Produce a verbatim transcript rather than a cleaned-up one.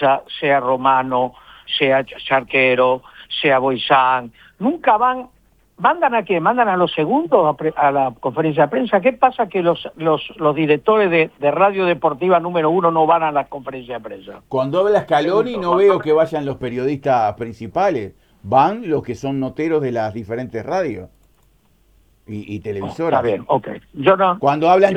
prensa, sea Romano, sea Charquero, sea Boizán, nunca van, ¿mandan a qué? ¿Mandan a los segundos a, pre, a la conferencia de prensa? ¿Qué pasa que los, los, los directores de, de radio deportiva número uno no van a las conferencias de prensa? Cuando habla Scaloni no veo que vayan los periodistas principales, van los que son noteros de las diferentes radios y, y Oh, está televisoras. bien, ok. Yo no... Cuando hablan